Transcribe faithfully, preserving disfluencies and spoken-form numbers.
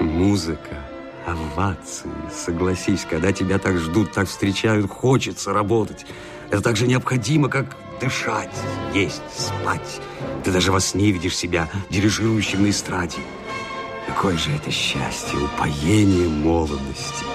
Музыка, овации, согласись, когда тебя так ждут, так встречают, хочется работать. Это так же необходимо, как дышать, есть, спать. Ты даже во сне видишь себя дирижирующим на эстраде. Какое же это счастье, упоение молодости.